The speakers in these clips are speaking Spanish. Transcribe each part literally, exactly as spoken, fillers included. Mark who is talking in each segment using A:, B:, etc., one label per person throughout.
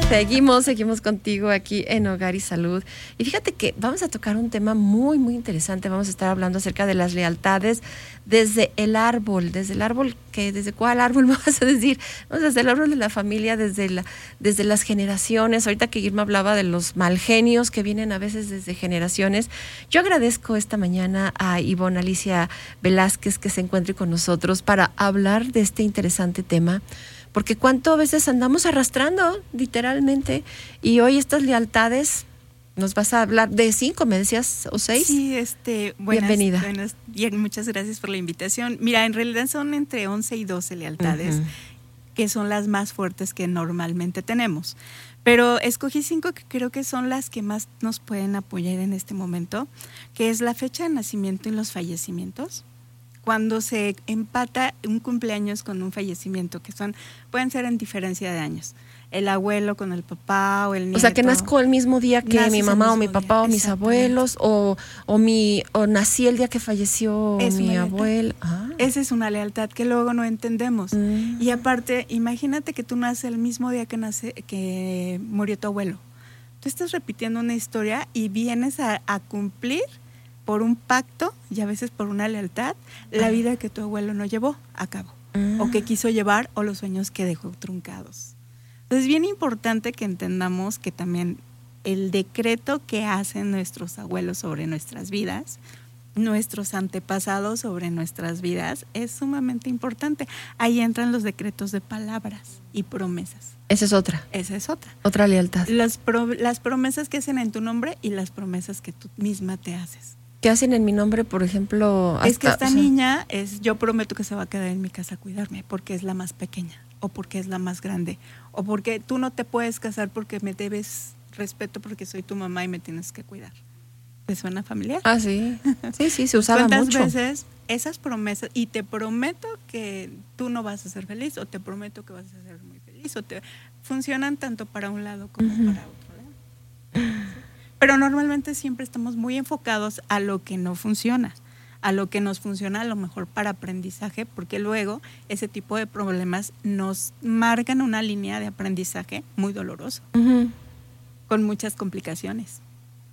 A: Seguimos, seguimos contigo aquí en Hogar y Salud. Y fíjate que vamos a tocar un tema muy, muy interesante. Vamos a estar hablando acerca de las lealtades desde el árbol, desde el árbol, que ¿desde cuál árbol me vas a decir? No, desde el árbol de la familia, desde, la, desde las generaciones. Ahorita que Irma hablaba de los mal genios que vienen a veces desde generaciones. Yo agradezco esta mañana a Ivonne Alicia Velázquez que se encuentre con nosotros para hablar de este interesante tema. Porque cuánto a veces andamos arrastrando, literalmente, y hoy estas lealtades, nos vas a hablar de cinco, me decías, o seis.
B: Sí, este, buenas,
A: bienvenida.
B: Buenas, bien, muchas gracias por la invitación. Mira, en realidad son entre once y doce lealtades, uh-huh. que son las más fuertes que normalmente tenemos. Pero escogí cinco que creo que son las que más nos pueden apoyar en este momento, que es la fecha de nacimiento y los fallecimientos. Cuando se empata un cumpleaños con un fallecimiento, que son pueden ser en diferencia de años. El abuelo con el papá o el nieto.
A: O sea, que nazco el mismo día que mi mamá o mi papá
B: día.
A: o mis abuelos, o, o, mi, o nací el día que falleció es mi abuelo. Ah.
B: Esa es una lealtad que luego no entendemos.
A: Mm.
B: Y aparte, imagínate que tú naces el mismo día que, nace, que murió tu abuelo. Tú estás repitiendo una historia y vienes a, a cumplir por un pacto y a veces por una lealtad, la vida que tu abuelo no llevó a cabo, uh-huh. o que quiso llevar, o los sueños que dejó truncados. Entonces es bien importante que entendamos que también el decreto que hacen nuestros abuelos sobre nuestras vidas, nuestros antepasados sobre nuestras vidas, es sumamente importante. Ahí entran los decretos de palabras y promesas.
A: Esa es otra.
B: Esa es otra.
A: Otra lealtad.
B: Las, pro, las promesas que hacen en tu nombre y las promesas que tú misma te haces.
A: ¿Qué hacen en mi nombre, por ejemplo? Hasta,
B: es que esta
A: o sea,
B: niña, es yo prometo que se va a quedar en mi casa a cuidarme porque es la más pequeña o porque es la más grande o porque tú no te puedes casar porque me debes respeto porque soy tu mamá y me tienes que cuidar. ¿Te suena familiar?
A: Ah, sí. Sí, sí, se usaba
B: ¿Cuántas
A: mucho.
B: ¿Cuántas veces esas promesas, y te prometo que tú no vas a ser feliz o te prometo que vas a ser muy feliz o te funcionan tanto para un lado como uh-huh. para otro lado? ¿Sí? Pero normalmente siempre estamos muy enfocados a lo que no funciona, a lo que nos funciona a lo mejor para aprendizaje, porque luego ese tipo de problemas nos marcan una línea de aprendizaje muy dolorosa, uh-huh. con muchas complicaciones.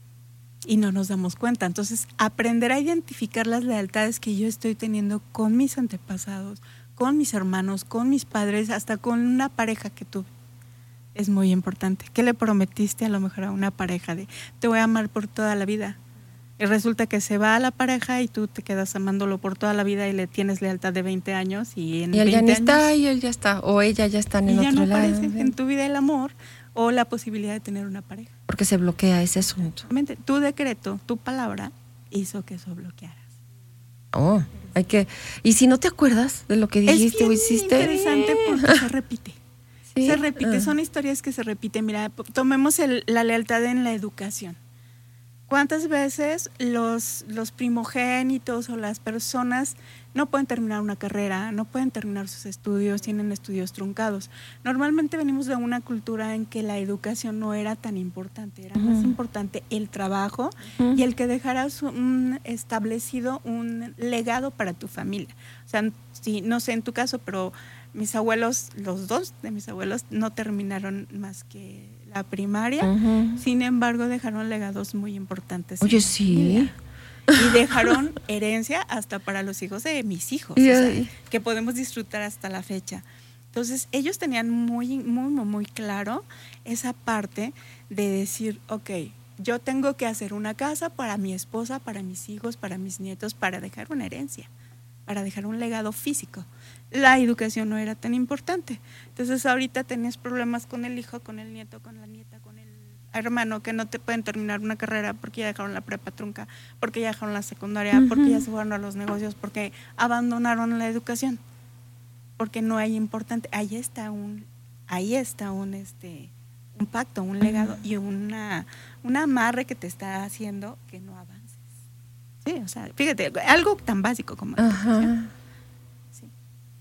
B: Y no nos damos cuenta. Entonces, aprender a identificar las lealtades que yo estoy teniendo con mis antepasados, con mis hermanos, con mis padres, hasta con una pareja que tuve. Es muy importante. ¿Qué le prometiste a lo mejor a una pareja de te voy a amar por toda la vida? Y resulta que se va a la pareja y tú te quedas amándolo por toda la vida y le tienes lealtad de veinte años y en
A: y él
B: veinte
A: ya ni
B: años,
A: está y él ya está o ella ya está en el otro lado.
B: Y ya no aparece en tu vida el amor o la posibilidad de tener una pareja.
A: Porque se bloquea ese asunto.
B: Tu decreto, tu palabra hizo que eso bloquearas.
A: Oh, hay que y si no te acuerdas de lo que dijiste o hiciste.
B: Es interesante porque se repite.
A: ¿Sí?
B: Se repite,
A: ah.
B: son historias que se repiten. Mira, tomemos el, la lealtad en la educación. ¿Cuántas veces los, los primogénitos o las personas no pueden terminar una carrera, no pueden terminar sus estudios, tienen estudios truncados? Normalmente venimos de una cultura en que la educación no era tan importante, era uh-huh. más importante el trabajo uh-huh. y el que dejaras un establecido un legado para tu familia. O sea, sí, no sé en tu caso, pero mis abuelos, los dos de mis abuelos, no terminaron más que la primaria, uh-huh. sin embargo dejaron legados muy importantes.
A: Oye, sí.
B: Y dejaron herencia hasta para los hijos de mis hijos, yeah. o sea, que podemos disfrutar hasta la fecha. Entonces, ellos tenían muy, muy, muy claro esa parte de decir, ok, yo tengo que hacer una casa para mi esposa, para mis hijos, para mis nietos, para dejar una herencia, para dejar un legado físico. La educación no era tan importante. Entonces ahorita tenías problemas con el hijo, con el nieto, con la nieta, con el hermano, que no te pueden terminar una carrera porque ya dejaron la prepa trunca, porque ya dejaron la secundaria, uh-huh. porque ya se fueron a los negocios, porque abandonaron la educación, porque no hay importante. Ahí está un, ahí está un este un pacto, un legado uh-huh. y una, una amarre que te está haciendo que no avances. Sí, o sea, fíjate, algo tan básico como la educación.
A: Uh-huh.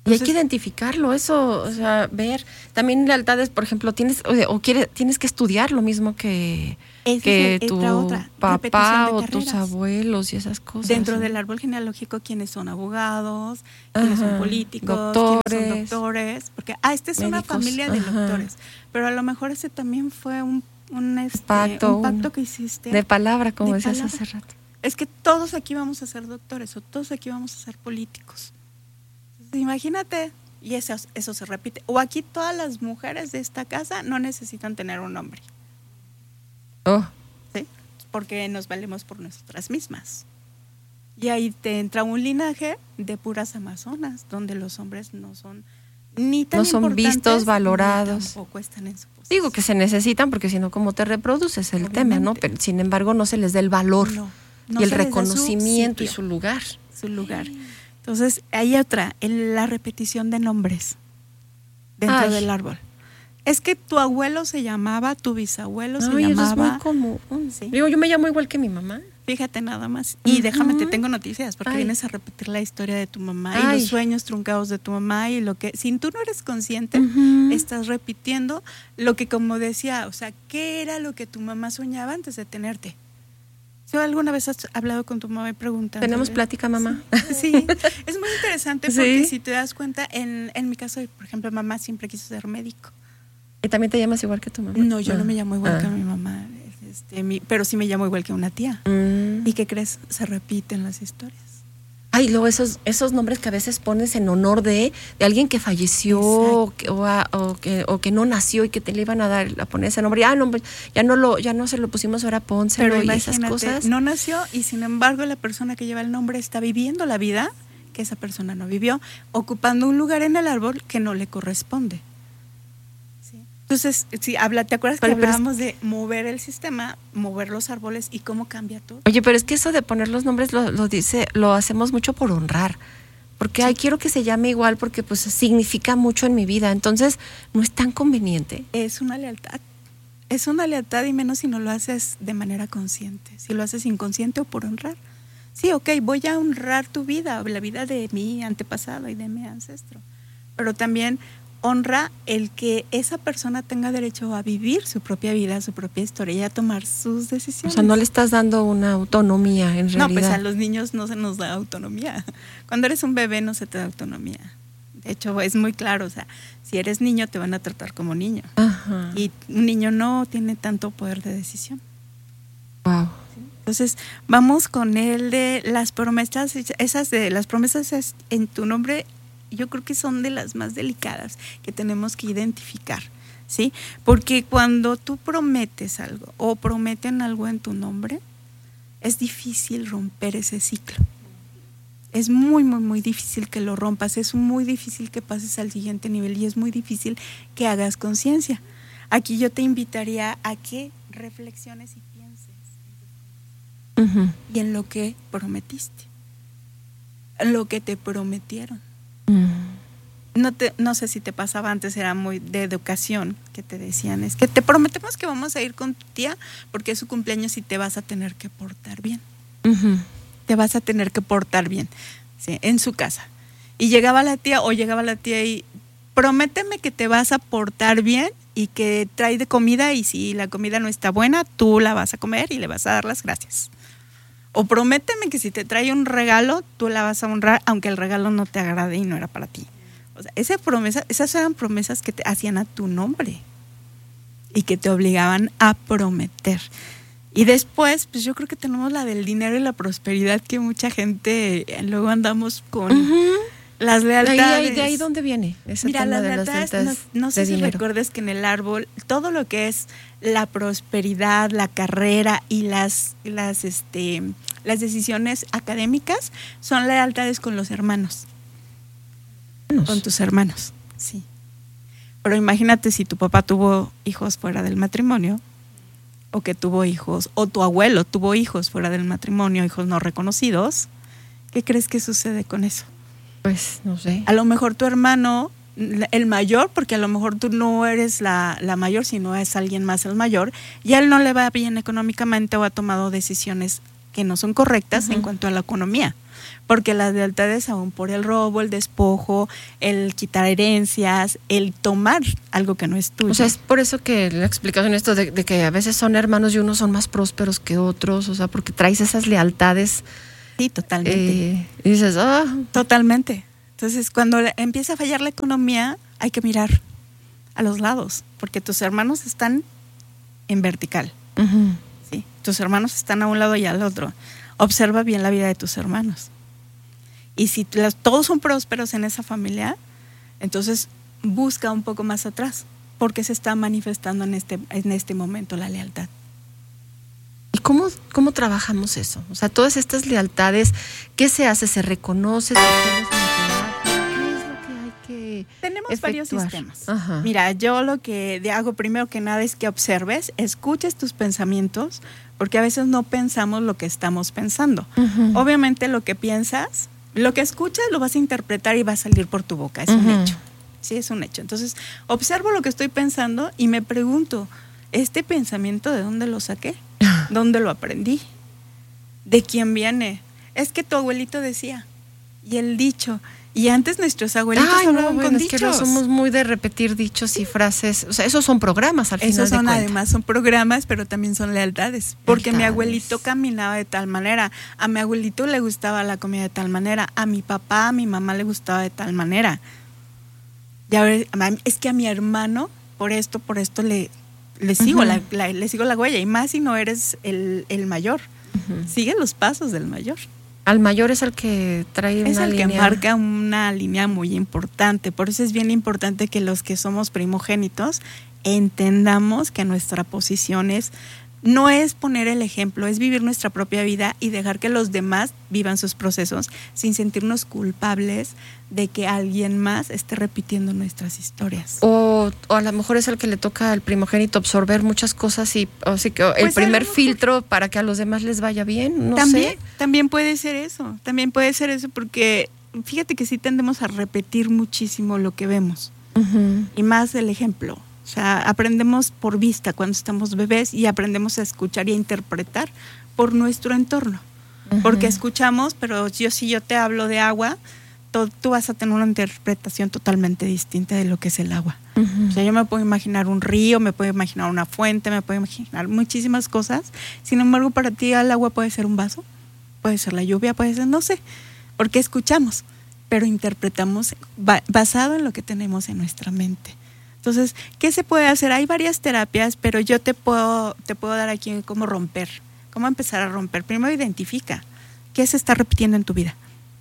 A: Y hay que identificarlo, eso, o sea, ver. También lealtades, por ejemplo, tienes o, o quieres, tienes que estudiar lo mismo que, que
B: es
A: tu
B: otra, otra,
A: papá o
B: carreras.
A: tus abuelos y esas cosas.
B: Dentro
A: ¿no?
B: del árbol genealógico, quienes son abogados, quienes
A: ajá,
B: son políticos,
A: doctores,
B: quienes son doctores. Porque, ah, esta es médicos, una familia de
A: ajá.
B: doctores. Pero a lo mejor ese también fue un, un, este,
A: pacto,
B: un pacto que hiciste.
A: De palabra, como
B: de
A: decías
B: palabra.
A: hace rato.
B: Es que todos aquí vamos a ser doctores o todos aquí vamos a ser políticos. Entonces, imagínate, y eso, eso se repite. O aquí todas las mujeres de esta casa no necesitan tener un hombre.
A: Oh.
B: ¿Sí? Porque nos valemos por nosotras mismas. Y ahí te entra un linaje de puras amazonas, donde los hombres no son ni tan
A: no son vistos, valorados.
B: Ni tampoco están en su posición.
A: Digo que se necesitan porque si no, ¿cómo te reproduces? El Obviamente. tema, ¿no? Pero sin embargo, no se les da el valor
B: no, no
A: y el reconocimiento
B: su
A: y su lugar.
B: Su lugar. Entonces, hay otra, el, la repetición de nombres dentro Ay. del árbol. Es que tu abuelo se llamaba, tu bisabuelo se
A: Ay,
B: llamaba.
A: Eso es muy común. ¿Sí? Digo, yo me llamo igual que mi mamá.
B: Fíjate nada más. Y uh-huh. déjame, te tengo noticias, porque Ay. vienes a repetir la historia de tu mamá Ay. y los sueños truncados de tu mamá y lo que, si tú no eres consciente, uh-huh. estás repitiendo lo que, como decía, o sea, ¿qué era lo que tu mamá soñaba antes de tenerte? ¿Si alguna vez has hablado con tu mamá y preguntado?
A: ¿Tenemos plática, mamá?
B: Sí, sí. Es muy interesante porque ¿Sí? si te das cuenta, en, en mi caso, por ejemplo, mamá siempre quiso ser médico.
A: ¿Y también te llamas igual que tu mamá?
B: No, yo ah. no me llamo igual ah. que mi mamá. Este, mi, pero sí me llamo igual que una tía. Mm. ¿Y qué crees? Se repiten las historias.
A: Ay, luego esos, esos nombres que a veces pones en honor de, de alguien que falleció o que, o, a, o, que, o que no nació y que te le iban a dar a poner ese nombre. Ah, no, ya no lo, ya no se lo pusimos, ahora pónselo y esas cosas.
B: No nació y sin embargo la persona que lleva el nombre está viviendo la vida que esa persona no vivió, ocupando un lugar en el árbol que no le corresponde. Entonces, si habla, ¿te acuerdas que pero, hablábamos pero es, de mover el sistema, mover los árboles y cómo cambia todo?
A: Oye, pero es que eso de poner los nombres lo, lo dice, lo hacemos mucho por honrar. Porque sí. ay, quiero que se llame igual porque pues significa mucho en mi vida. Entonces, no es tan conveniente.
B: Es una lealtad. Es una lealtad y menos si no lo haces de manera consciente. Si lo haces inconsciente o por honrar. Sí, ok, voy a honrar tu vida, la vida de mi antepasado y de mi ancestro. Pero también honra el que esa persona tenga derecho a vivir su propia vida, su propia historia y a tomar sus decisiones.
A: O sea, no le estás dando una autonomía en realidad.
B: No, pues a los niños no se nos da autonomía. Cuando eres un bebé no se te da autonomía. De hecho, es muy claro, o sea, si eres niño te van a tratar como niño. Ajá. Y un niño no tiene tanto poder de decisión.
A: Wow.
B: Entonces, vamos con el de las promesas, esas de las promesas en tu nombre. Yo creo que son de las más delicadas que tenemos que identificar, ¿sí? Porque cuando tú prometes algo o prometen algo en tu nombre, es difícil romper ese ciclo. Es muy, muy, muy difícil que lo rompas, es muy difícil que pases al siguiente nivel y es muy difícil que hagas conciencia. Aquí yo te invitaría a que reflexiones y pienses uh-huh. y en lo que prometiste, en lo que te prometieron. No, te, no sé si te pasaba antes, era muy de educación, que te decían, es que te prometemos que vamos a ir con tu tía porque es su cumpleaños y te vas a tener que portar bien. Uh-huh. Te vas a tener que portar bien, ¿sí? En su casa. Y llegaba la tía o llegaba la tía y prométeme que te vas a portar bien y que trae de comida y si la comida no está buena, tú la vas a comer y le vas a dar las gracias. O prométeme que si te trae un regalo, tú la vas a honrar, aunque el regalo no te agrade y no era para ti. O sea, esa promesa, esas eran promesas que te hacían a tu nombre y que te obligaban a prometer. Y después, pues yo creo que tenemos la del dinero y la prosperidad, que mucha gente luego andamos con uh-huh. las lealtades.
A: ¿De ahí, de ahí dónde viene ese
B: Mira,
A: tema
B: las
A: de
B: lealtades,
A: las lealtades
B: no, no sé
A: de
B: si
A: dinero.
B: recuerdes que en el árbol, todo lo que es la prosperidad, la carrera y las, las, este, las decisiones académicas son lealtades con los hermanos. ¿Hermanos? Con tus hermanos, sí. Pero imagínate si tu papá tuvo hijos fuera del matrimonio, o que tuvo hijos, o tu abuelo tuvo hijos fuera del matrimonio, hijos no reconocidos, ¿qué crees que sucede con eso?
A: Pues no sé.
B: A lo mejor tu hermano, el mayor, porque a lo mejor tú no eres la, la mayor, sino es alguien más el mayor, y a él no le va bien económicamente o ha tomado decisiones que no son correctas uh-huh. en cuanto a la economía. porque las lealtades aún por el robo, el despojo, el quitar herencias, el tomar algo que no es tuyo.
A: O sea, es por eso que la explicación esto de, de que a veces son hermanos y unos son más prósperos que otros, o sea, porque traes esas lealtades.
B: Sí, totalmente.
A: Eh, y dices, ah.
B: Totalmente. Entonces, cuando empieza a fallar la economía, hay que mirar a los lados, porque tus hermanos están en vertical.
A: Uh-huh.
B: ¿Sí? Tus hermanos están a un lado y al otro. Observa bien la vida de tus hermanos. Y si las, todos son prósperos en esa familia, entonces busca un poco más atrás, porque se está manifestando en este, en este momento la lealtad.
A: ¿Y cómo, cómo trabajamos eso? O sea, todas estas lealtades, ¿qué se hace? ¿Se reconoce? ¿Se
B: Tenemos
A: efectuar?
B: Varios sistemas.
A: Ajá.
B: Mira, yo lo que hago primero que nada es que observes, escuches tus pensamientos, porque a veces no pensamos lo que estamos pensando. Uh-huh. Obviamente lo que piensas, lo que escuchas lo vas a interpretar y va a salir por tu boca, es uh-huh. un hecho. Sí, es un hecho. Entonces, observo lo que estoy pensando y me pregunto, ¿este pensamiento de dónde lo saqué? ¿Dónde lo aprendí? ¿De quién viene? Es que tu abuelito decía, y el dicho... Y antes nuestros abuelitos
A: Ay,
B: hablaban
A: no, bueno,
B: con
A: es
B: dichos.
A: que no somos muy de repetir dichos y frases. O sea, esos son programas al final
B: Esos son
A: de cuentas.
B: además son programas, pero también son lealtades. Porque lealtades. Mi abuelito caminaba de tal manera, a mi abuelito le gustaba la comida de tal manera, a mi papá, a mi mamá le gustaba de tal manera. Ya es que a mi hermano, por esto, por esto le, le sigo uh-huh. la, la, le sigo la huella. Y más si no eres el, el mayor. Uh-huh. Sigue los pasos del mayor.
A: Al mayor es el que trae una
B: línea. Es el
A: línea.
B: que marca una línea muy importante. Por eso es bien importante que los que somos primogénitos entendamos que nuestra posición es, no es poner el ejemplo, es vivir nuestra propia vida y dejar que los demás vivan sus procesos sin sentirnos culpables de que alguien más esté repitiendo nuestras historias.
A: O, o a lo mejor es el que le toca al primogénito absorber muchas cosas y así que el pues primer filtro para que a los demás les vaya bien, no
B: también,
A: sé.
B: También puede ser eso, también puede ser eso porque fíjate que sí tendemos a repetir muchísimo lo que vemos. Uh-huh. Y más el ejemplo. O sea, aprendemos por vista cuando estamos bebés y aprendemos a escuchar y a interpretar por nuestro entorno. Uh-huh. Porque escuchamos, pero yo si yo te hablo de agua, tú, tú vas a tener una interpretación totalmente distinta de lo que es el agua. Uh-huh. O sea, yo me puedo imaginar un río, me puedo imaginar una fuente, me puedo imaginar muchísimas cosas. Sin embargo, para ti el agua puede ser un vaso, puede ser la lluvia, puede ser, no sé, porque escuchamos, pero interpretamos ba- basado en lo que tenemos en nuestra mente. Entonces, ¿qué se puede hacer? Hay varias terapias, pero yo te puedo, te puedo dar aquí cómo romper, cómo empezar a romper. Primero, identifica qué se está repitiendo en tu vida.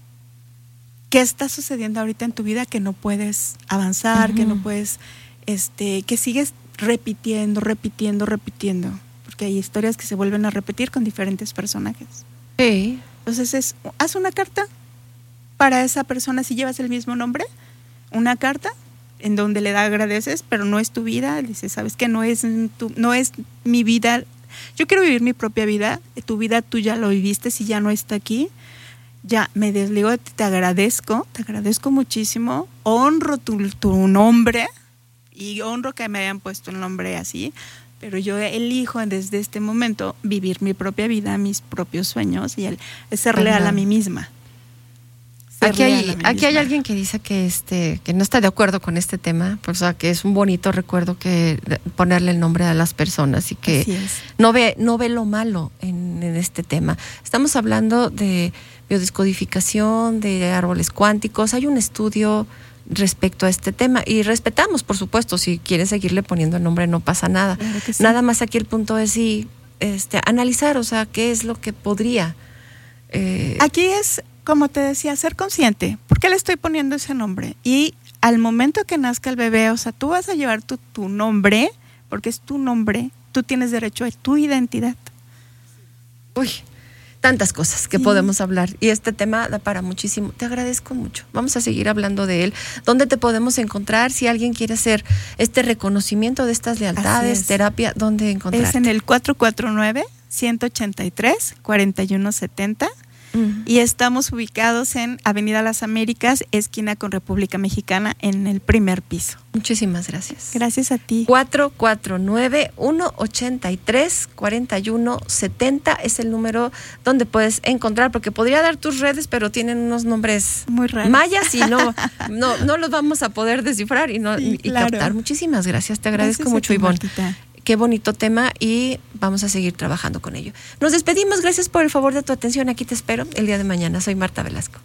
B: ¿Qué está sucediendo ahorita en tu vida que no puedes avanzar, uh-huh. que no puedes, este, que sigues repitiendo, repitiendo, repitiendo? Porque hay historias que se vuelven a repetir con diferentes personajes.
A: Sí.
B: Entonces, es, haz una carta para esa persona, si llevas el mismo nombre, una carta en donde le da agradeces, pero no es tu vida, dices, sabes que no es tu, no es mi vida, yo quiero vivir mi propia vida, tu vida tú ya lo viviste, si ya no está aquí, ya me desligo de ti, te agradezco, te agradezco muchísimo, honro tu, tu nombre y honro que me hayan puesto el nombre así, pero yo elijo desde este momento vivir mi propia vida, mis propios sueños y el ser leal uh-huh. a mí misma.
A: Aquí hay, aquí hay alguien que dice que este que no está de acuerdo con este tema, pues, o sea, que es un bonito recuerdo que ponerle el nombre a las personas y que no ve no ve lo malo en, en este tema. Estamos hablando de biodescodificación, de árboles cuánticos. Hay un estudio respecto a este tema y respetamos, por supuesto, si quieren seguirle poniendo el nombre no pasa nada.
B: Claro que sí.
A: Nada más aquí el punto es sí, este, analizar, o sea, qué es lo que podría. Eh,
B: aquí es como te decía, ser consciente. ¿Por qué le estoy poniendo ese nombre? Y al momento que nazca el bebé, o sea, tú vas a llevar tu, tu nombre, porque es tu nombre, tú tienes derecho a tu identidad.
A: Uy, tantas cosas que sí. podemos hablar. Y este tema da para muchísimo. Te agradezco mucho. Vamos a seguir hablando de él. ¿Dónde te podemos encontrar? Si alguien quiere hacer este reconocimiento de estas lealtades, terapia, ¿dónde encontrarte?
B: Es en el cuatro cuatro nueve, uno ocho tres, cuatro uno siete cero. Uh-huh. Y estamos ubicados en Avenida Las Américas, esquina con República Mexicana, en el primer piso.
A: Muchísimas gracias.
B: Gracias a ti.
A: cuatro cuatro nueve, uno ocho tres, cuatro uno siete cero es el número donde puedes encontrar, porque podría dar tus redes, pero tienen unos nombres
B: muy raros,
A: mayas y no, no, no los vamos a poder descifrar y, no,
B: sí,
A: y,
B: claro.
A: y captar. Muchísimas gracias, te agradezco
B: gracias
A: mucho,
B: ti,
A: Ivonne.
B: Martita.
A: Qué bonito tema y vamos a seguir trabajando con ello. Nos despedimos, gracias por el favor de tu atención. Aquí te espero el día de mañana. Soy Marta Velasco.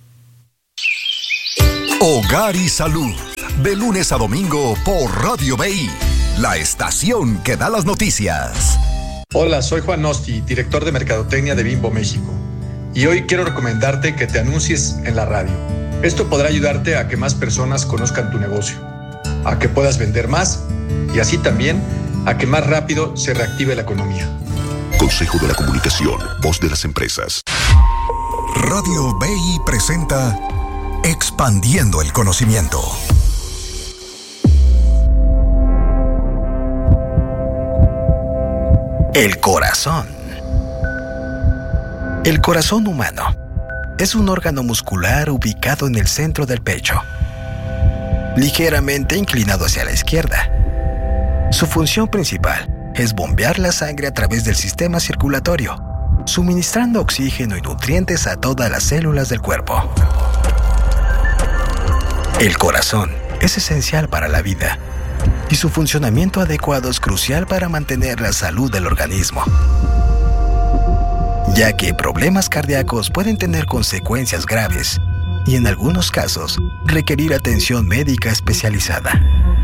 C: Hogar y Salud, de lunes a domingo por Radio B I, la estación que da las noticias.
D: Hola, soy Juan Nosti, director de Mercadotecnia de Bimbo México. Y hoy quiero recomendarte que te anuncies en la radio. Esto podrá ayudarte a que más personas conozcan tu negocio, a que puedas vender más y así también a que más rápido se reactive la economía.
C: Consejo de la Comunicación, voz de las empresas. Radio B I presenta Expandiendo el Conocimiento.
E: El corazón. El corazón humano es un órgano muscular ubicado en el centro del pecho, ligeramente inclinado hacia la izquierda. Su función principal es bombear la sangre a través del sistema circulatorio, suministrando oxígeno y nutrientes a todas las células del cuerpo. El corazón es esencial para la vida y su funcionamiento adecuado es crucial para mantener la salud del organismo, ya que problemas cardíacos pueden tener consecuencias graves y en algunos casos requerir atención médica especializada.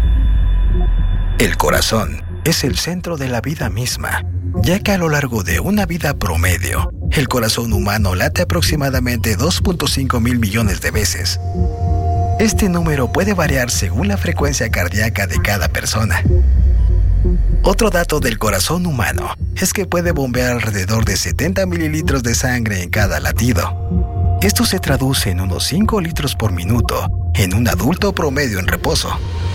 E: El corazón es el centro de la vida misma, ya que a lo largo de una vida promedio, el corazón humano late aproximadamente dos punto cinco mil millones de veces. Este número puede variar según la frecuencia cardíaca de cada persona. Otro dato del corazón humano es que puede bombear alrededor de setenta mililitros de sangre en cada latido. Esto se traduce en unos cinco litros por minuto en un adulto promedio en reposo.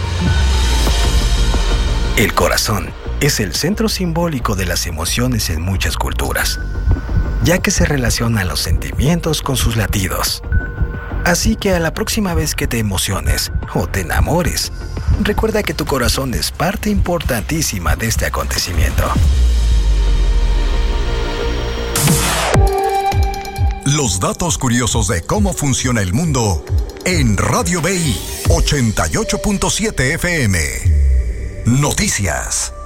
E: El corazón es el centro simbólico de las emociones en muchas culturas, ya que se relacionan los sentimientos con sus latidos. Así que a la próxima vez que te emociones o te enamores, recuerda que tu corazón es parte importantísima de este acontecimiento.
C: Los datos curiosos de cómo funciona el mundo en Radio B I ochenta y ocho punto siete F M. Noticias.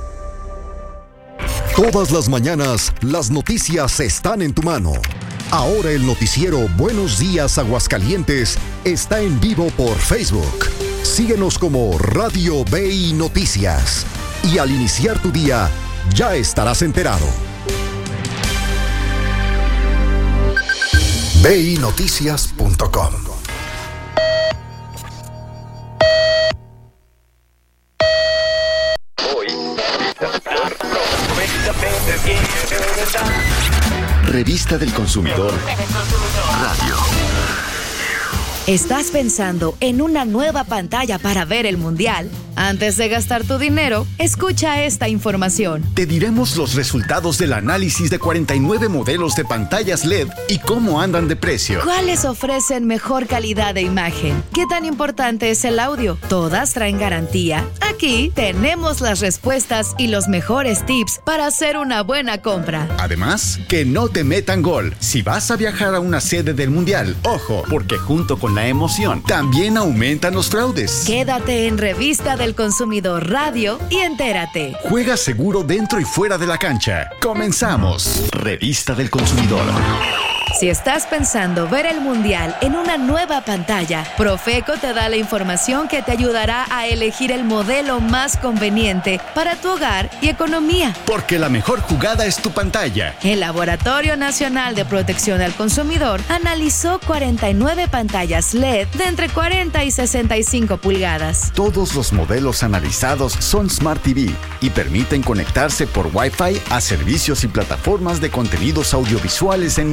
C: Todas las mañanas, las noticias están en tu mano. Ahora el noticiero Buenos Días Aguascalientes está en vivo por Facebook. Síguenos como Radio B I Noticias. Y al iniciar tu día, ya estarás enterado. B I noticias punto com. Revista del Consumidor Radio.
F: ¿Estás pensando en una nueva pantalla para ver el Mundial? Antes de gastar tu dinero, escucha esta información.
G: Te diremos los resultados del análisis de cuarenta y nueve modelos de pantallas L E D y cómo andan de precio.
F: ¿Cuáles ofrecen mejor calidad de imagen? ¿Qué tan importante es el audio? ¿Todas traen garantía? Aquí tenemos las respuestas y los mejores tips para hacer una buena compra.
G: Además, que no te metan gol. Si vas a viajar a una sede del Mundial, ojo, porque junto con la emoción, también aumentan los fraudes.
F: Quédate en Revista del Consumidor Radio y entérate.
G: Juega seguro dentro y fuera de la cancha. Comenzamos. Revista del Consumidor.
F: Si estás pensando ver el Mundial en una nueva pantalla, Profeco te da la información que te ayudará a elegir el modelo más conveniente para tu hogar y economía.
G: Porque la mejor jugada es tu pantalla.
F: El Laboratorio Nacional de Protección al Consumidor analizó cuarenta y nueve pantallas L E D de entre cuarenta y sesenta y cinco pulgadas.
G: Todos los modelos analizados son Smart T V y permiten conectarse por Wi-Fi a servicios y plataformas de contenidos audiovisuales en línea.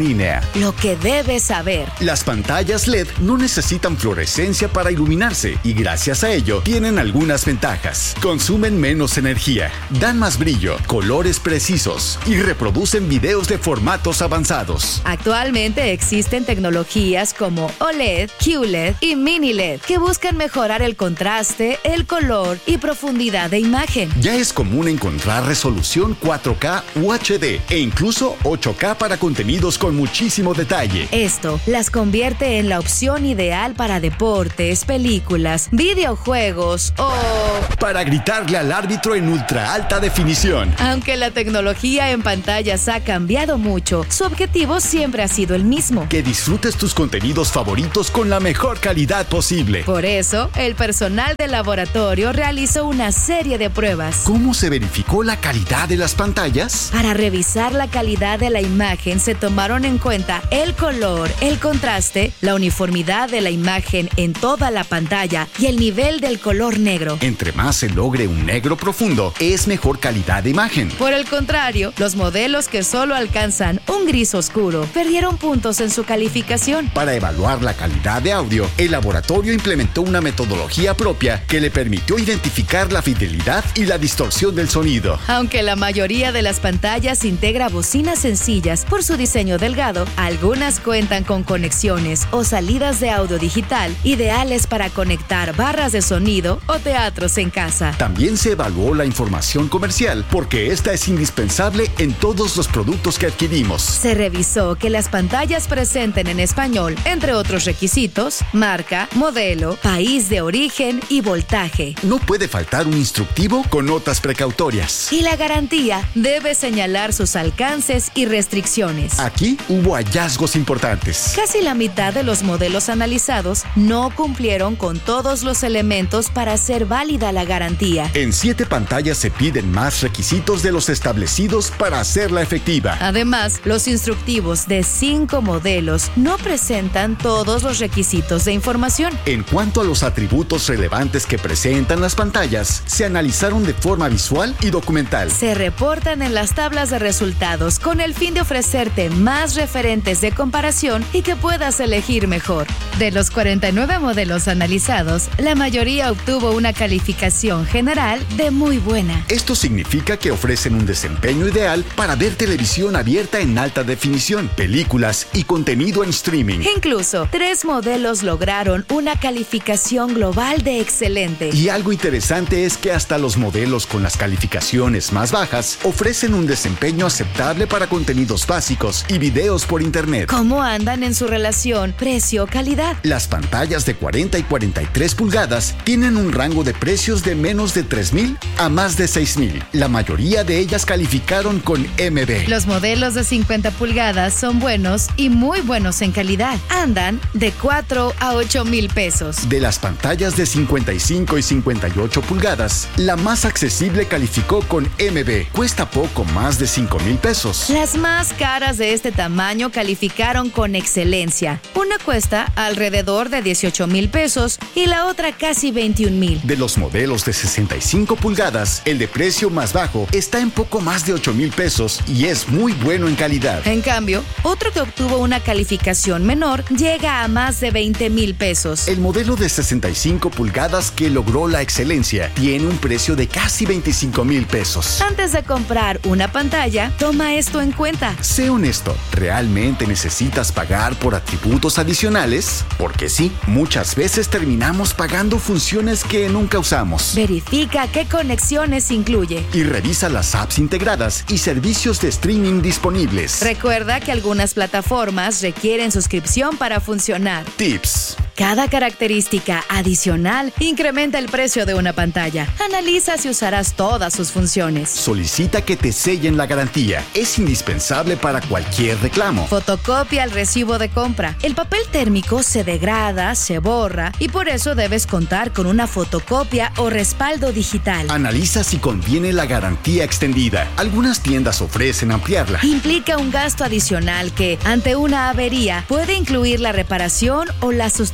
F: lo que debes saber.
G: Las pantallas L E D no necesitan fluorescencia para iluminarse y gracias a ello tienen algunas ventajas. Consumen menos energía, dan más brillo, colores precisos y reproducen videos de formatos avanzados.
F: Actualmente existen tecnologías como O L E D, Q L E D y Mini L E D que buscan mejorar el contraste, el color y profundidad de imagen.
G: Ya es común encontrar resolución cuatro K u H D e incluso ocho K para contenidos con muchísimo detalle.
F: Esto las convierte en la opción ideal para deportes, películas, videojuegos o...
G: para gritarle al árbitro en ultra alta definición.
F: Aunque la tecnología en pantallas ha cambiado mucho, su objetivo siempre ha sido el mismo.
G: Que disfrutes tus contenidos favoritos con la mejor calidad posible.
F: Por eso, el personal del laboratorio realizó una serie de pruebas.
G: ¿Cómo se verificó la calidad de las pantallas?
F: Para revisar la calidad de la imagen se tomaron en cuenta el color, el contraste, la uniformidad de la imagen en toda la pantalla y el nivel del color negro.
G: Entre más se logre un negro profundo, es mejor calidad de imagen.
F: Por el contrario, los modelos que solo alcanzan un gris oscuro perdieron puntos en su calificación.
G: Para evaluar la calidad de audio, el laboratorio implementó una metodología propia que le permitió identificar la fidelidad y la distorsión del sonido.
F: Aunque la mayoría de las pantallas integra bocinas sencillas por su diseño delgado, algunas cuentan con conexiones o salidas de audio digital ideales para conectar barras de sonido o teatros en casa.
G: También se evaluó la información comercial porque esta es indispensable en todos los productos que adquirimos.
F: Se revisó que las pantallas presenten en español, entre otros requisitos, marca, modelo, país de origen y voltaje.
G: No puede faltar un instructivo con notas precautorias.
F: Y la garantía debe señalar sus alcances y restricciones.
G: Aquí hubo hallazgos importantes.
F: Casi la mitad de los modelos analizados no cumplieron con todos los elementos para hacer válida la garantía.
G: En siete pantallas se piden más requisitos de los establecidos para hacerla efectiva.
F: Además, los instructivos de cinco modelos no presentan todos los requisitos de información.
G: En cuanto a los atributos relevantes que presentan las pantallas, se analizaron de forma visual y documental.
F: Se reportan en las tablas de resultados con el fin de ofrecerte más referentes de comparación y que puedas elegir mejor. De los cuarenta y nueve modelos analizados, la mayoría obtuvo una calificación general de muy buena.
G: Esto significa que ofrecen un desempeño ideal para ver televisión abierta en alta definición, películas y contenido en streaming.
F: Incluso, tres modelos lograron una calificación global de excelente.
G: Y algo interesante es que hasta los modelos con las calificaciones más bajas ofrecen un desempeño aceptable para contenidos básicos y videos por internet.
F: ¿Cómo andan en su relación precio-calidad?
G: Las pantallas de cuarenta y cuarenta y tres pulgadas tienen un rango de precios de menos de tres mil a más de seis mil. La mayoría de ellas calificaron con M B.
F: Los modelos de cincuenta pulgadas son buenos y muy buenos en calidad. Andan de cuatro a ocho mil pesos.
G: De las pantallas de cincuenta y cinco y cincuenta y ocho pulgadas, la más accesible calificó con M B. Cuesta poco más de cinco mil pesos.
F: Las más caras de este tamaño calificaron con excelencia. Una cuesta alrededor de dieciocho mil pesos y la otra casi veintiún mil.
G: De los modelos de sesenta y cinco pulgadas, el de precio más bajo está en poco más de ocho mil pesos y es muy bueno en calidad.
F: En cambio, otro que obtuvo una calificación menor llega a más de veinte mil pesos.
G: El modelo de sesenta y cinco pulgadas que logró la excelencia tiene un precio de casi veinticinco mil pesos.
F: Antes de comprar una pantalla, toma esto en cuenta.
G: Sé honesto, ¿realmente necesitas pagar por atributos adicionales? Porque sí, muchas veces terminamos pagando funciones que nunca usamos.
F: Verifica qué conexiones incluye.
G: Y revisa las apps integradas y servicios de streaming disponibles.
F: Recuerda que algunas plataformas requieren suscripción para funcionar.
G: Tips.
F: Cada característica adicional incrementa el precio de una pantalla. Analiza si usarás todas sus funciones.
G: Solicita que te sellen la garantía. Es indispensable para cualquier reclamo.
F: Fotocopia el recibo de compra. El papel térmico se degrada, se borra y por eso debes contar con una fotocopia o respaldo digital.
G: Analiza si conviene la garantía extendida. Algunas tiendas ofrecen ampliarla.
F: Implica un gasto adicional que, ante una avería, puede incluir la reparación o la sustitución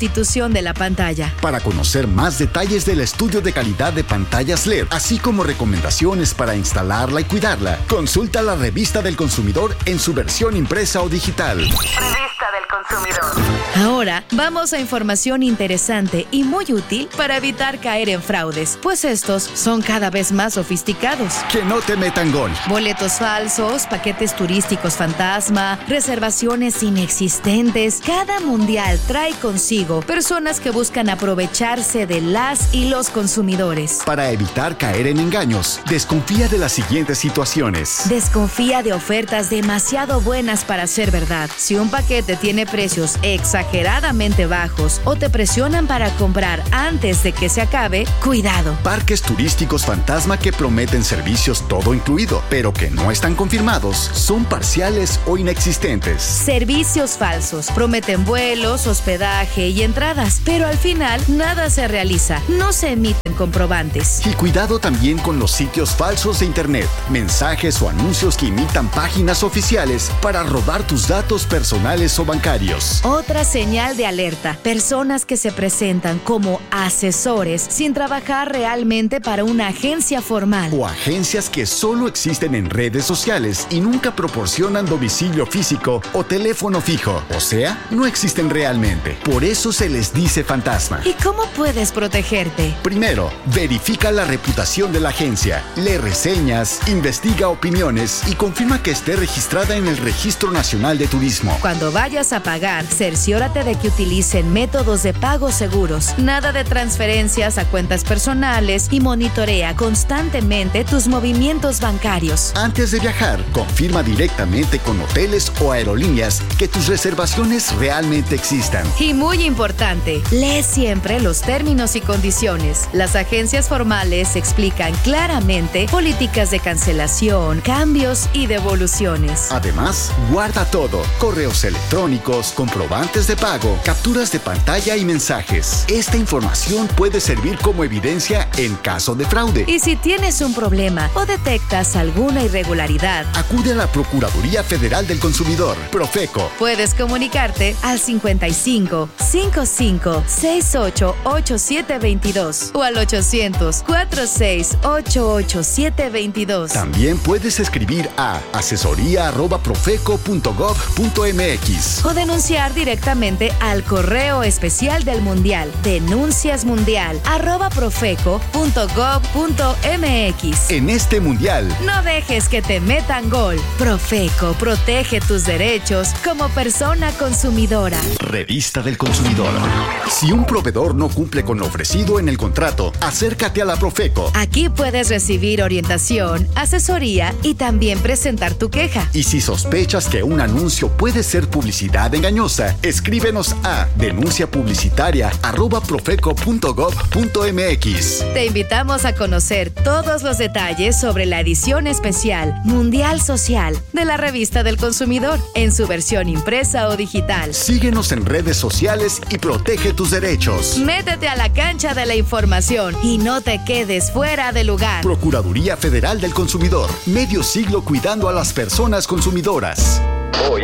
F: sustitución de la pantalla.
G: Para conocer más detalles del estudio de calidad de pantallas L E D, así como recomendaciones para instalarla y cuidarla, consulta la Revista del Consumidor en su versión impresa o digital.
F: Revista del Consumidor. Ahora vamos a información interesante y muy útil para evitar caer en fraudes, pues estos son cada vez más sofisticados.
G: Que no te metan gol.
F: Boletos falsos, paquetes turísticos fantasma, reservaciones inexistentes. Cada mundial trae consigo personas que buscan aprovecharse de las y los consumidores.
G: Para evitar caer en engaños, desconfía de las siguientes situaciones.
F: Desconfía de ofertas demasiado buenas para ser verdad. Si un paquete tiene precios exageradamente bajos o te presionan para comprar antes de que se acabe, cuidado.
G: Parques turísticos fantasma que prometen servicios todo incluido, pero que no están confirmados, son parciales o inexistentes.
F: Servicios falsos. Prometen vuelos, hospedaje y entradas, pero al final nada se realiza. No se emiten comprobantes.
G: Y cuidado también con los sitios falsos de internet, mensajes o anuncios que imitan páginas oficiales para robar tus datos personales o bancarios.
F: Otra señal de alerta: personas que se presentan como asesores sin trabajar realmente para una agencia formal.
G: O agencias que solo existen en redes sociales y nunca proporcionan domicilio físico o teléfono fijo. O sea, no existen realmente. Por eso se les dice fantasma.
F: ¿Y cómo puedes protegerte?
G: Primero, verifica la reputación de la agencia, lee reseñas, investiga opiniones y confirma que esté registrada en el Registro Nacional de Turismo.
F: Cuando vayas a pagar, cerciórate de que utilicen métodos de pago seguros. Nada de transferencias a cuentas personales y monitorea constantemente tus movimientos bancarios.
G: Antes de viajar, confirma directamente con hoteles o aerolíneas que tus reservaciones realmente existan.
F: Y muy importante, lee siempre los términos y condiciones. Las agencias formales explican claramente políticas de cancelación, cambios y devoluciones.
G: Además, guarda todo: correos electrónicos, comprobantes de pago, capturas de pantalla y mensajes. Esta información puede servir como evidencia en caso de fraude.
F: Y si tienes un problema o detectas alguna irregularidad,
G: acude a la Procuraduría Federal del Consumidor, Profeco.
F: Puedes comunicarte al cincuenta y cinco, cincuenta y cinco, sesenta y ocho, ochenta y siete veintidós o al ochocientos, cuarenta y seis, ochenta y ocho, setecientos veintidós.
G: También puedes escribir a asesoría arroba profeco punto gov punto mx
F: o denunciar directamente al correo especial del Mundial, denunciasmundial arroba profeco punto gov punto mx.
G: En este Mundial,
F: no dejes que te metan gol. Profeco protege tus derechos como persona consumidora.
G: Revista del Consumidor. Si un proveedor no cumple con lo ofrecido en el contrato, acércate a la Profeco.
F: Aquí puedes recibir orientación, asesoría y también presentar tu queja.
G: Y si sospechas que un anuncio puede ser publicidad engañosa, escríbenos a denuncia publicitaria arroba profeco punto gov punto mx.
F: Te invitamos a conocer todos los detalles sobre la edición especial Mundial Social de la Revista del Consumidor en su versión impresa o digital.
G: Síguenos en redes sociales y protege tus derechos.
F: Métete a la cancha de la información y no te quedes fuera de lugar.
G: Procuraduría Federal del Consumidor. Medio siglo cuidando a las personas consumidoras. Hoy.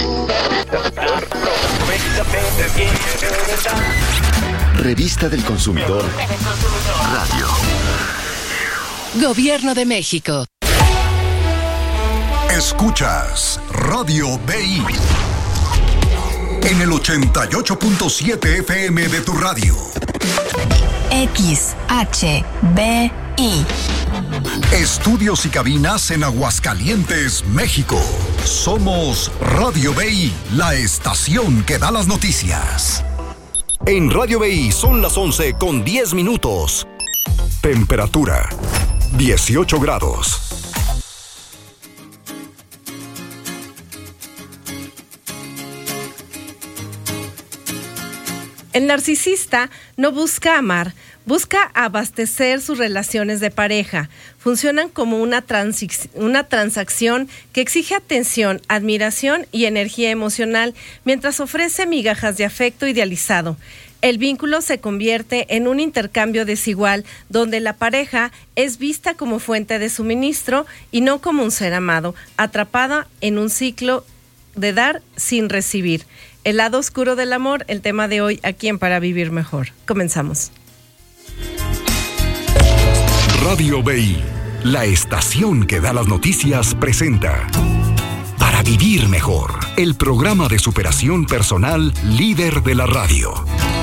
G: Revista del Consumidor. Radio.
F: Gobierno de México.
C: Escuchas Radio B I en el ochenta y ocho punto siete F M de tu radio.
F: X H B I.
C: Estudios y cabinas en Aguascalientes, México. Somos Radio B I, la estación que da las noticias. En Radio B I son las once con diez minutos. Temperatura dieciocho grados.
H: El narcisista no busca amar, busca abastecer sus relaciones de pareja. Funcionan como una, transi- una transacción que exige atención, admiración y energía emocional, mientras ofrece migajas de afecto idealizado. El vínculo se convierte en un intercambio desigual, donde la pareja es vista como fuente de suministro y no como un ser amado, atrapada en un ciclo de dar sin recibir. El lado oscuro del amor, el tema de hoy aquí en Para Vivir Mejor. Comenzamos.
C: Radio B I, la estación que da las noticias, presenta Para Vivir Mejor, el programa de superación personal líder de la radio.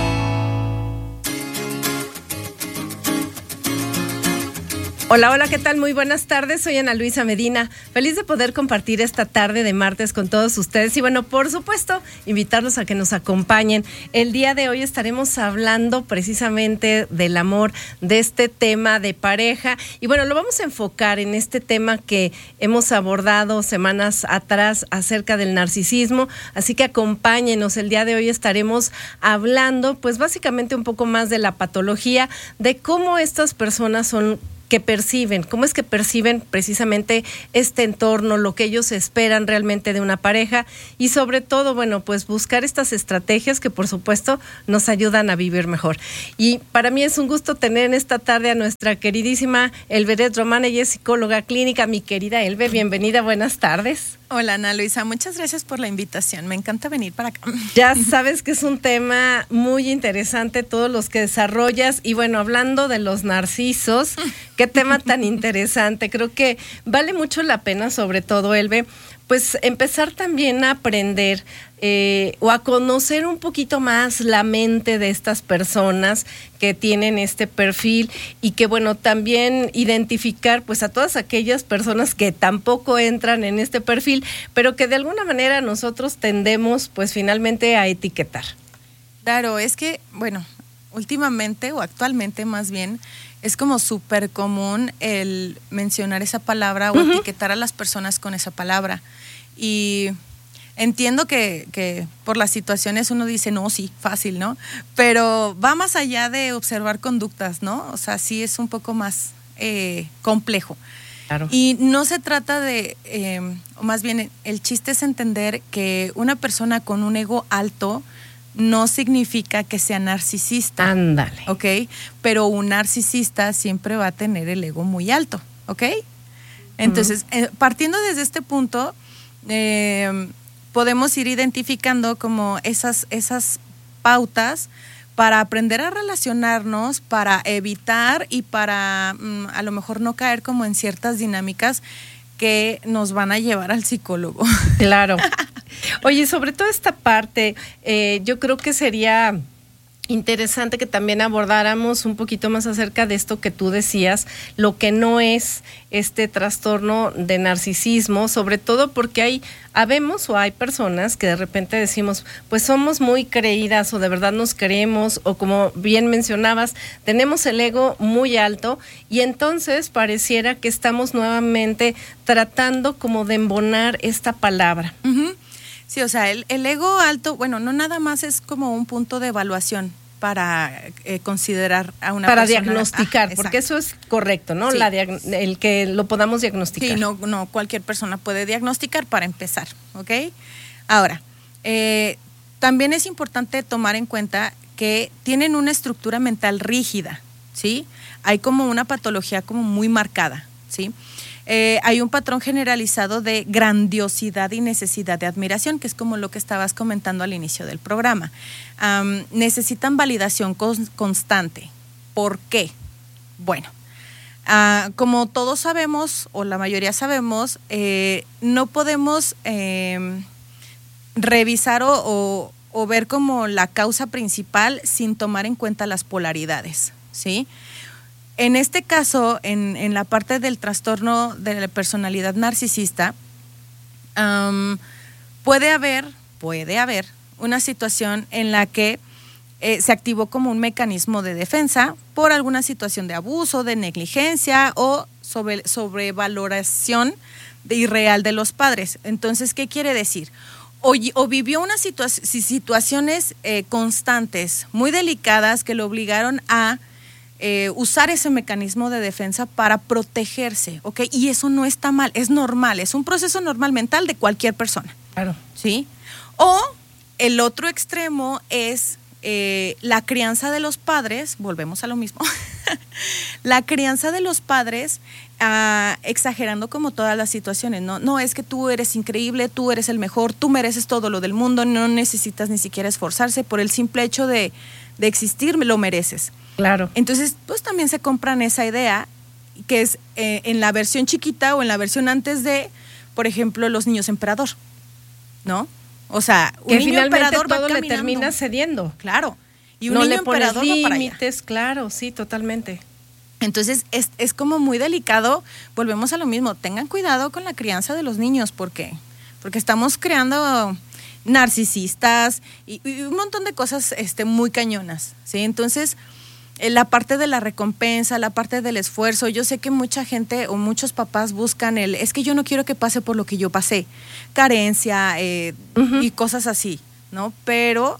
H: Hola, hola, ¿qué tal? Muy buenas tardes, soy Ana Luisa Medina, feliz de poder compartir esta tarde de martes con todos ustedes y bueno, por supuesto, invitarlos a que nos acompañen. El día de hoy estaremos hablando precisamente del amor, de este tema de pareja y bueno, lo vamos a enfocar en este tema que hemos abordado semanas atrás acerca del narcisismo, así que acompáñenos, el día de hoy estaremos hablando pues básicamente un poco más de la patología, de cómo estas personas son que perciben, cómo es que perciben precisamente este entorno, lo que ellos esperan realmente de una pareja y sobre todo, bueno, pues buscar estas estrategias que por supuesto nos ayudan a vivir mejor. Y para mí es un gusto tener en esta tarde a nuestra queridísima Elveret Román, ella es psicóloga clínica. Mi querida Elve, bienvenida, buenas tardes.
B: Hola Ana Luisa, muchas gracias por la invitación, me encanta venir para acá.
H: Ya sabes que es un tema muy interesante, todos los que desarrollas y bueno, hablando de los narcisos, qué tema tan interesante, creo que vale mucho la pena, sobre todo Elve, pues empezar también a aprender eh, o a conocer un poquito más la mente de estas personas que tienen este perfil y que bueno, también identificar pues a todas aquellas personas que tampoco entran en este perfil, pero que de alguna manera nosotros tendemos pues finalmente a etiquetar.
B: Claro, es que bueno, últimamente o actualmente más bien, es como súper común el mencionar esa palabra o uh-huh. etiquetar a las personas con esa palabra. Y entiendo que, que por las situaciones uno dice, no, sí, fácil, ¿no? Pero va más allá de observar conductas, ¿no? O sea, sí es un poco más eh, complejo.
H: Claro.
B: Y no se trata de, eh, o más bien el chiste es entender que una persona con un ego alto no significa que sea narcisista.
H: Ándale.
B: ¿Ok? Pero un narcisista siempre va a tener el ego muy alto. ¿Ok? Entonces, uh-huh. eh, partiendo desde este punto, eh, podemos ir identificando como esas, esas pautas para aprender a relacionarnos, para evitar y para mm, a lo mejor no caer como en ciertas dinámicas que nos van a llevar al psicólogo.
H: Claro. Oye, sobre todo esta parte, eh, yo creo que sería interesante que también abordáramos un poquito más acerca de esto que tú decías, lo que no es este trastorno de narcisismo, sobre todo porque hay, habemos o hay personas que de repente decimos, pues somos muy creídas o de verdad nos creemos o como bien mencionabas, tenemos el ego muy alto y entonces pareciera que estamos nuevamente tratando como de embonar esta palabra.
B: Uh-huh. Sí, o sea, el, el ego alto, bueno, no nada más es como un punto de evaluación para eh, considerar a una
H: para
B: persona.
H: Para diagnosticar,
B: ah,
H: porque eso es correcto, ¿no?
B: Sí.
H: La diag- el que lo podamos diagnosticar.
B: Sí, no, no cualquier persona puede diagnosticar para empezar, ¿ok? Ahora, eh, también es importante tomar en cuenta que tienen una estructura mental rígida, ¿sí? Hay como una patología como muy marcada, ¿sí? Eh, hay un patrón generalizado de grandiosidad y necesidad de admiración, que es como lo que estabas comentando al inicio del programa. Um, necesitan validación con, constante. ¿Por qué? Bueno, uh, como todos sabemos, o la mayoría sabemos, eh, no podemos eh, revisar o, o, o ver como la causa principal sin tomar en cuenta las polaridades, ¿sí? En este caso, en, en la parte del trastorno de la personalidad narcisista, um, puede haber, puede haber una situación en la que eh, se activó como un mecanismo de defensa por alguna situación de abuso, de negligencia o sobre, sobrevaloración de irreal de los padres. Entonces, ¿qué quiere decir? O, o vivió unas situa- situaciones eh, constantes, muy delicadas, que lo obligaron a Eh, usar ese mecanismo de defensa para protegerse, ¿ok? Y eso no está mal, es normal, es un proceso normal mental de cualquier persona.
H: Claro.
B: ¿Sí? O el otro extremo es eh, la crianza de los padres, volvemos a lo mismo, la crianza de los padres uh, exagerando como todas las situaciones, ¿no? No, es que tú eres increíble, tú eres el mejor, tú mereces todo lo del mundo, no necesitas ni siquiera esforzarse, por el simple hecho de, de existir, lo mereces.
H: Claro.
B: Entonces, pues también se compran esa idea, que es eh, en la versión chiquita o en la versión antes de, por ejemplo, los niños emperador, ¿no? O sea, un
H: que
B: niño
H: finalmente
B: emperador
H: todo
B: va
H: le
B: caminando.
H: termina cediendo.
B: Claro. Y un
H: no
B: niño
H: le pones
B: emperador va para allá.
H: límites, claro, sí, totalmente.
B: Entonces, es, es como muy delicado. Volvemos a lo mismo. Tengan cuidado con la crianza de los niños. ¿Por qué? Porque estamos creando narcisistas y, y un montón de cosas este, muy cañonas, ¿sí? Entonces, la parte de la recompensa, la parte del esfuerzo, yo sé que mucha gente o muchos papás buscan el, es que yo no quiero que pase por lo que yo pasé, carencia eh, uh-huh. y cosas así, ¿no? Pero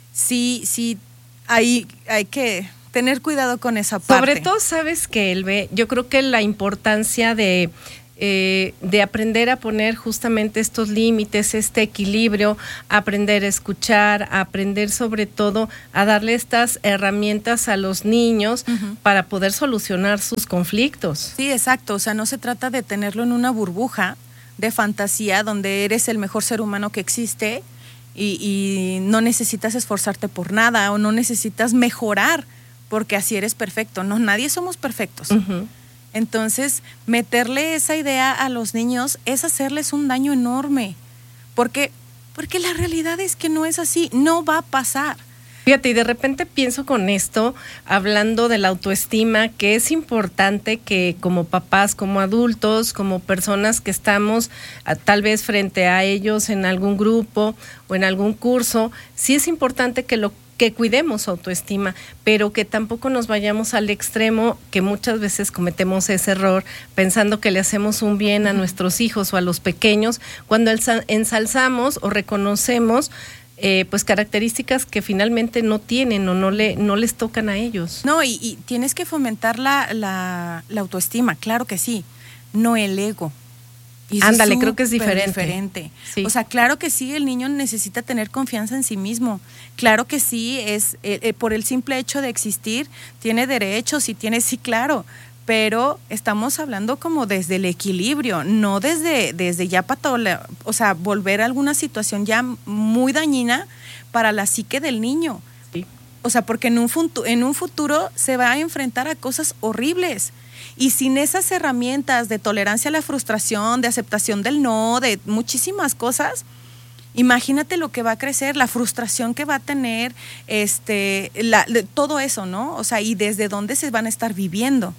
B: sí, sí, hay, hay que tener cuidado con esa parte.
H: Sobre todo, sabes que, Elbe, yo creo que la importancia de... Eh, de aprender a poner justamente estos límites, este equilibrio, aprender a escuchar, aprender sobre todo a darle estas herramientas a los niños uh-huh. para poder solucionar sus conflictos.
B: Sí, exacto, o sea, no se trata de tenerlo en una burbuja de fantasía donde eres el mejor ser humano que existe y, y no necesitas esforzarte por nada o no necesitas mejorar porque así eres perfecto. No, nadie somos perfectos. Uh-huh. Entonces, meterle esa idea a los niños es hacerles un daño enorme, porque, porque la realidad es que no es así, no va a pasar.
H: Fíjate, y de repente pienso con esto, hablando de la autoestima, que es importante que como papás, como adultos, como personas que estamos a, tal vez frente a ellos en algún grupo o en algún curso, sí es importante que lo que cuidemos su autoestima, pero que tampoco nos vayamos al extremo, que muchas veces cometemos ese error pensando que le hacemos un bien a nuestros hijos o a los pequeños, cuando ensalzamos o reconocemos eh, pues características que finalmente no tienen o no, le, no les tocan a ellos.
B: No, y, y tienes que fomentar la, la, la autoestima, claro que sí, no el ego.
H: Y ándale, creo que es diferente.
B: diferente.
H: Sí.
B: O sea, claro que sí, el niño necesita tener confianza en sí mismo. Claro que sí, es eh, eh, por el simple hecho de existir, tiene derechos y tiene, sí, claro. Pero estamos hablando como desde el equilibrio, no desde, desde ya patola, o sea, volver a alguna situación ya muy dañina para la psique del niño.
H: Sí.
B: O sea, porque en un, futu- en un futuro se va a enfrentar a cosas horribles. Y sin esas herramientas de tolerancia a la frustración, de aceptación del no, de muchísimas cosas, imagínate lo que va a crecer, la frustración que va a tener, este, la, de, todo eso, ¿no? O sea, y desde dónde se van a estar viviendo.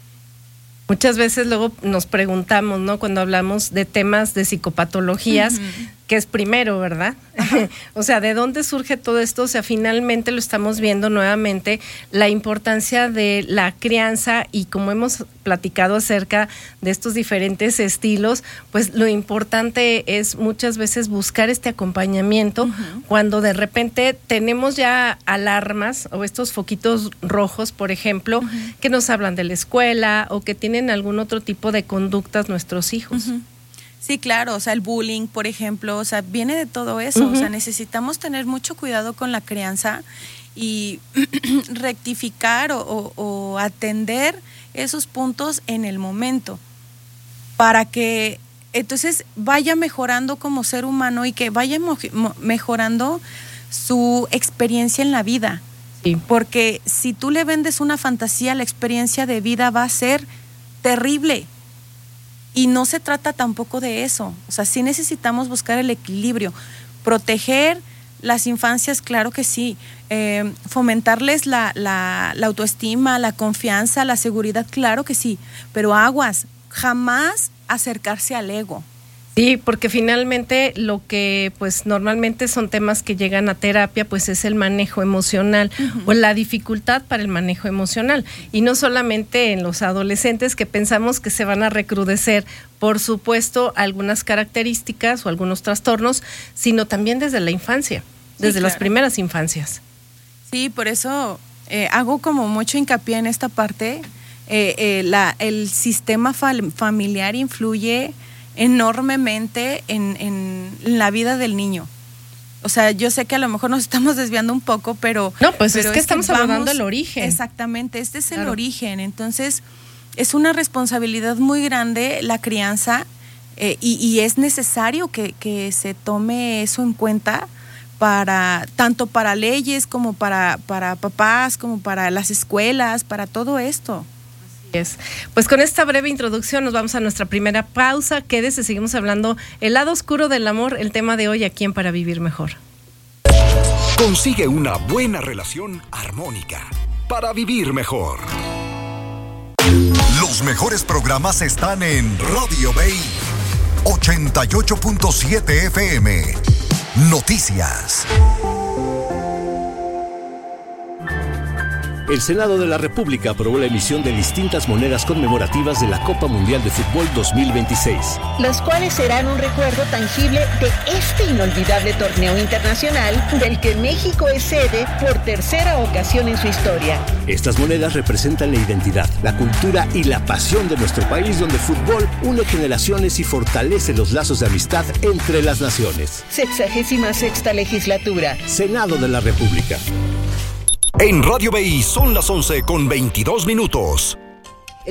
H: Muchas veces luego nos preguntamos, ¿no? Cuando hablamos de temas de psicopatologías, uh-huh. que es primero, ¿verdad? O sea, ¿de dónde surge todo esto? O sea, finalmente lo estamos viendo nuevamente, la importancia de la crianza y como hemos platicado acerca de estos diferentes estilos, pues lo importante es muchas veces buscar este acompañamiento uh-huh. cuando de repente tenemos ya alarmas o estos foquitos rojos, por ejemplo, uh-huh. que nos hablan de la escuela o que tienen algún otro tipo de conductas nuestros hijos.
B: Uh-huh. Sí, claro, o sea, el bullying, por ejemplo, o sea, viene de todo eso, uh-huh. o sea, necesitamos tener mucho cuidado con la crianza y rectificar o, o, o atender esos puntos en el momento para que entonces vaya mejorando como ser humano y que vaya mo- mejorando su experiencia en la vida.
H: Sí.
B: Porque si tú le vendes una fantasía, la experiencia de vida va a ser terrible. Y no se trata tampoco de eso. O sea, sí necesitamos buscar el equilibrio. Proteger las infancias, claro que sí. Eh, fomentarles la, la, la autoestima, la confianza, la seguridad, claro que sí. Pero aguas, jamás acercarse al ego.
H: Sí, porque finalmente lo que pues normalmente son temas que llegan a terapia pues es el manejo emocional uh-huh. o la dificultad para el manejo emocional y no solamente en los adolescentes que pensamos que se van a recrudecer, por supuesto, algunas características o algunos trastornos, sino también desde la infancia, desde sí, claro. las primeras infancias.
B: Sí, por eso eh, hago como mucho hincapié en esta parte, eh, eh, la, el sistema fal- familiar influye enormemente en, en la vida del niño. O sea, yo sé que a lo mejor nos estamos desviando un poco, pero...
H: No, pues
B: pero
H: es que
B: es
H: estamos
B: que vamos,
H: hablando del origen.
B: Exactamente, este es claro. el origen. Entonces, es una responsabilidad muy grande la crianza eh, y, y es necesario que, que se tome eso en cuenta para tanto para leyes como para, para papás, como para las escuelas, para todo esto.
H: Es. Pues con esta breve introducción nos vamos a nuestra primera pausa. Quédese, seguimos hablando el lado oscuro del amor, el tema de hoy aquí en Para Vivir Mejor.
C: Consigue una buena relación armónica para vivir mejor. Los mejores programas están en Radio Bay ochenta y ocho punto siete F M. Noticias.
I: El Senado de la República aprobó la emisión de distintas monedas conmemorativas de la Copa Mundial de Fútbol dos mil veintiséis.
J: Las cuales serán un recuerdo tangible de este inolvidable torneo internacional del que México es sede por tercera ocasión en su historia.
I: Estas monedas representan la identidad, la cultura y la pasión de nuestro país, donde el fútbol une generaciones y fortalece los lazos de amistad entre las naciones.
J: Sexagésima sexta legislatura.
I: Senado de la República.
C: En Radio Bay son las once con veintidós minutos.